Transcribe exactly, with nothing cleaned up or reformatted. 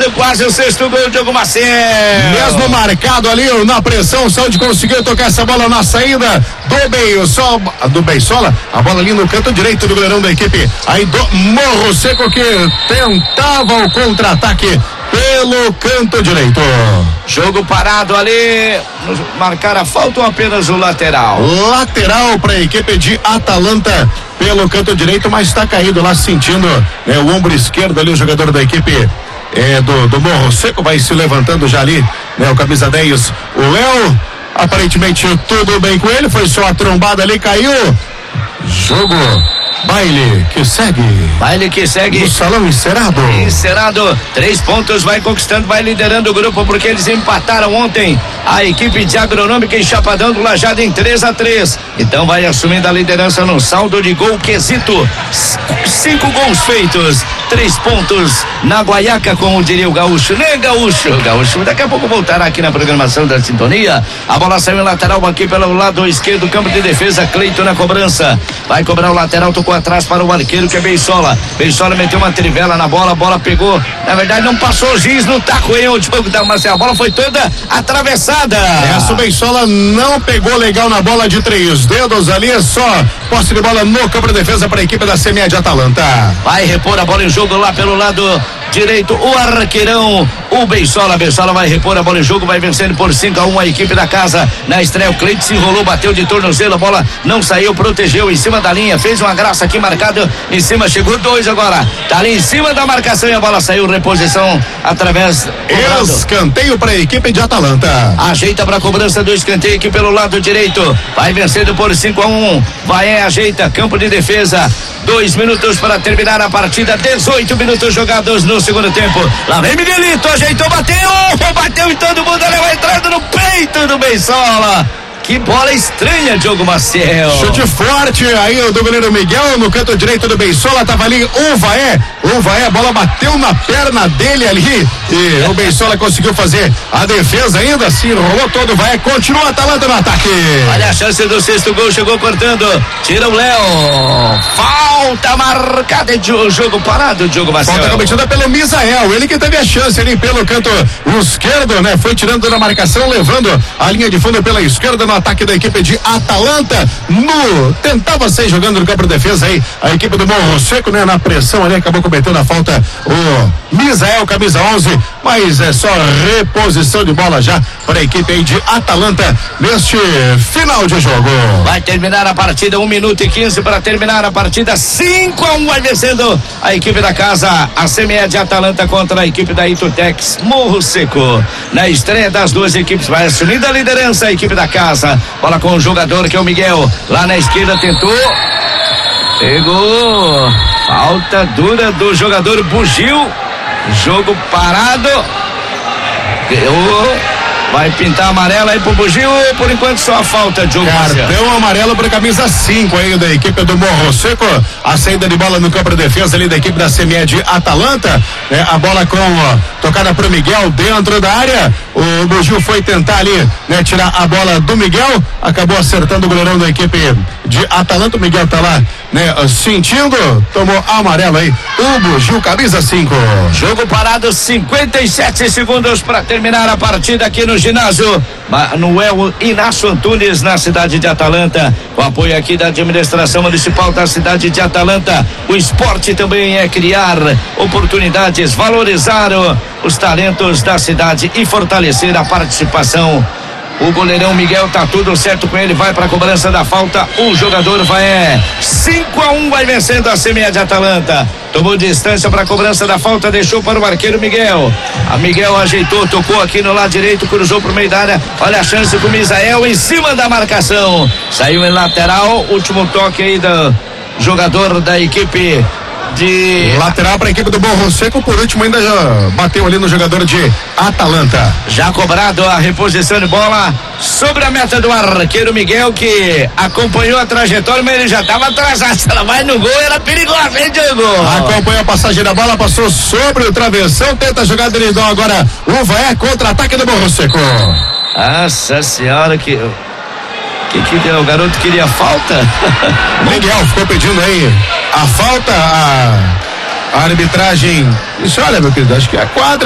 chegando quase o sexto gol, Diogo Maciel. Mesmo marcado ali, na pressão, o Saúde conseguiu tocar essa bola na saída do Beisola, do Beisola, a bola ali no canto direito do goleirão da equipe, aí do Morro Seco, que tentava o contra-ataque pelo canto direito. Jogo parado ali, marcar a falta ou apenas o lateral? Lateral para a equipe de Atalanta pelo canto direito, mas está caído lá, sentindo, né, o ombro esquerdo ali, o jogador da equipe é, do, do Morro Seco, vai se levantando já ali, né, o camisa dez, o Léo, aparentemente tudo bem com ele, foi só a trombada ali, caiu. Jogo, baile que segue. Baile que segue. No salão encerrado. Encerrado, três pontos, vai conquistando, vai liderando o grupo, porque eles empataram ontem a equipe de Agronômica em Chapadão do Lajeado em três a três. Então vai assumindo a liderança no saldo de gol quesito. Cinco gols feitos, três pontos na guaiaca, como diria o gaúcho, né, gaúcho? Gaúcho, daqui a pouco voltará aqui na programação da sintonia. A bola saiu em lateral aqui pelo lado esquerdo, campo de defesa, Cleito na cobrança. Vai cobrar o lateral, tocou atrás para o arqueiro, que é Beisola. Beisola meteu uma trivela na bola, a bola pegou, na verdade não passou o giz no taco, hein, o Diogo da Marcel, a bola foi toda atravessada. Essa, o Beisola não pegou legal na bola de três dedos ali, é só posse de bola no campo de defesa para a equipe da C M E de Atalanta. Vai repor a bola em jogo lá pelo lado direito, o arqueirão, o Beisola. Beisola vai repor a bola em jogo, vai vencendo por cinco a um a equipe da casa. Na estreia, o Cleito se enrolou, bateu de tornozelo, a bola não saiu, protegeu em cima da linha, fez uma graça aqui marcado em cima, chegou dois agora, tá ali em cima da marcação e a bola saiu, reposição através. Escanteio para a equipe de Atalanta. Ajeita para a cobrança do escanteio aqui pelo lado direito, vai vencendo por cinco a um, vai, ajeita, campo de defesa, dois minutos para terminar a partida, dezoito minutos jogados no segundo tempo. Lá vem Miguelito, ajeitou, bateu, bateu em todo mundo, ele vai entrando no peito do Beisola. Que bola estranha, Diogo Maciel. Chute forte aí do goleiro Miguel no canto direito do Beisola, tava ali o Vaé, o Vaé, a bola bateu na perna dele ali e o Beisola conseguiu fazer a defesa ainda assim, rolou todo o Vaé, continua a Atalanta no ataque. Olha a chance do sexto gol, chegou cortando, tira o Léo, falta marcada de jogo parado, Diogo Maciel. Falta cometida pelo Misael, ele que teve a chance ali pelo canto esquerdo, né, foi tirando na marcação, levando a linha de fundo pela esquerda no ataque da equipe de Atalanta, no, tentava sair jogando no campo de defesa aí, a equipe do Morro Seco, né, na pressão ali, acabou cometendo a falta o Misael, camisa onze, mas é só reposição de bola já para a equipe aí de Atalanta neste final de jogo. Vai terminar a partida, um minuto e quinze para terminar a partida, cinco a um vai vencendo a equipe da casa, a C M E de Atalanta contra a equipe da Itutex Morro Seco. Na estreia das duas equipes, vai assumindo a liderança a equipe da casa. Bola com o jogador que é o Miguel, lá na esquerda tentou, pegou, falta dura do jogador Bugio, jogo parado, deu, vai pintar amarela aí pro Bugio, por enquanto só a falta, Diogo Maciel. Cartão amarelo para camisa cinco aí da equipe do Morro Seco, a saída de bola no campo de defesa ali da equipe da C M E de Atalanta, né, a bola com ó, tocada pro Miguel dentro da área, o Bugio foi tentar ali, né, tirar a bola do Miguel, acabou acertando o goleirão da equipe de Atalanta, o Miguel tá lá, né, sentindo, tomou amarelo aí, o Bugio, camisa cinco. Jogo parado, cinquenta e sete segundos para terminar a partida aqui no ginásio Manuel Inácio Antunes, na cidade de Atalanta, com apoio aqui da administração municipal da cidade de Atalanta. O esporte também é criar oportunidades, valorizar o, os talentos da cidade e fortalecer a participação. O goleirão Miguel tá tudo certo com ele, vai para a cobrança da falta, o jogador vai é cinco a um, vai vencendo a C M E de Atalanta. Tomou distância para a cobrança da falta, deixou para o arqueiro Miguel. A Miguel ajeitou, tocou aqui no lado direito, cruzou pro meio da área. Olha a chance com o Misael em cima da marcação. Saiu em lateral, último toque aí do jogador da equipe de lateral para a equipe do Morro Seco, por último ainda já bateu ali no jogador de Atalanta. Já cobrado a reposição de bola sobre a meta do arqueiro Miguel, que acompanhou a trajetória, mas ele já estava atrasado. Se ela vai no gol, era perigosa, hein, Diego? Acompanhou a passagem da bola, passou sobre o travessão, tenta a jogada de Lidão agora. O Vaé, contra-ataque do Morro Seco. Nossa senhora, que que que deu? O garoto queria falta? Miguel ficou pedindo aí a falta, a, a arbitragem. Isso, olha, meu querido, acho que é a quadra